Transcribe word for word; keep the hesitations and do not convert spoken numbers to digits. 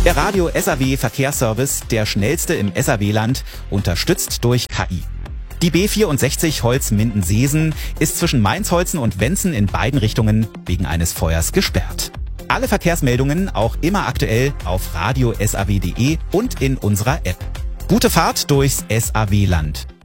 Der Radio S A W Verkehrsservice, der schnellste im S A W-Land, unterstützt durch K I. Die B vierundsechzig Holz-Minden-Seesen ist zwischen Mainz-Holzen und Wenzen in beiden Richtungen wegen eines Feuers gesperrt. Alle Verkehrsmeldungen auch immer aktuell auf radio punkt s a w punkt d e und in unserer App. Gute Fahrt durchs S A W-Land.